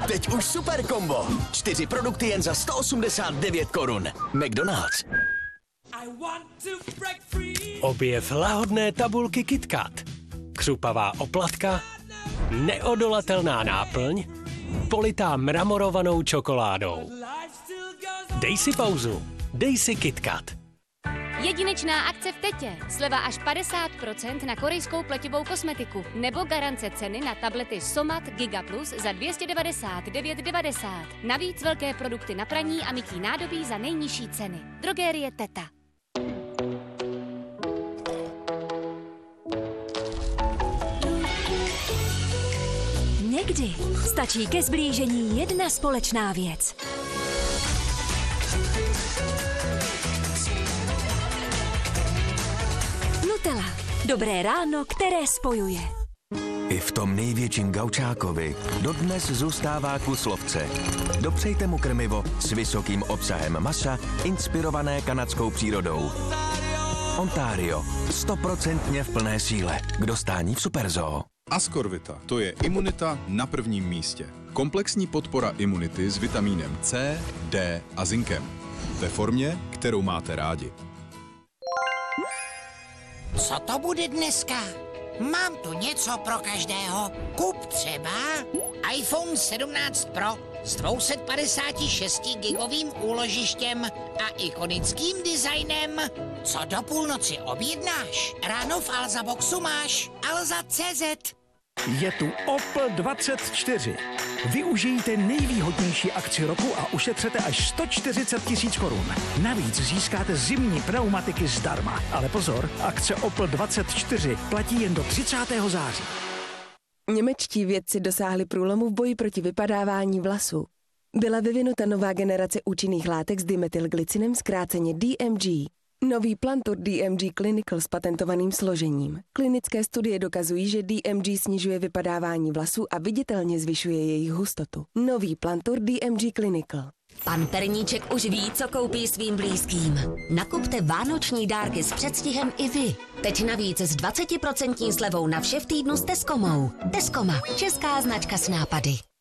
Teď už super kombo. 4 produkty jen za 189 korun. McDonald's. Objev lahodné tabulky KitKat. Křupavá oplatka, neodolatelná náplň, politá mramorovanou čokoládou. Dej si pauzu. Dej si KitKat. Jedinečná akce v Tetě. Sleva až 50% na korejskou pleťovou kosmetiku. Nebo garance ceny na tablety Somat Giga Plus za 299,90. Navíc velké produkty na praní a mytí nádobí za nejnižší ceny. Drogerie Teta. Někdy stačí ke zblížení jedna společná věc. Nutella. Dobré ráno, které spojuje. I v tom největším gaučákovi dodnes zůstává kus lovce. Dopřejte mu krmivo s vysokým obsahem masa, inspirované kanadskou přírodou. Ontario. 100% v plné síle. K dostání v Superzoo. Ascorvita, to je imunita na prvním místě. Komplexní podpora imunity s vitamínem C, D a zinkem. Ve formě, kterou máte rádi. Co to bude dneska? Mám tu něco pro každého. Kup třeba iPhone 17 Pro s 256 gigovým úložištěm a ikonickým designem. Co do půlnoci objednáš? Ráno v Alza Boxu máš Alza.cz. Je tu Opel 24. Využijte nejvýhodnější akci roku a ušetřete až 140 000 korun. Navíc získáte zimní pneumatiky zdarma. Ale pozor, akce Opel 24 platí jen do 30. září. Němečtí vědci dosáhli průlomu v boji proti vypadávání vlasů. Byla vyvinuta nová generace účinných látek s dimethylglycinem, zkráceně DMG. Nový Plantur DMG Clinical s patentovaným složením. Klinické studie dokazují, že DMG snižuje vypadávání vlasů a viditelně zvyšuje jejich hustotu. Nový Plantur DMG Clinical. Pan Perníček už ví, co koupí svým blízkým. Nakupte vánoční dárky s předstihem i vy. Teď navíc s 20% slevou na vše v týdnu s Tescomou. Tescoma, česká značka s nápady.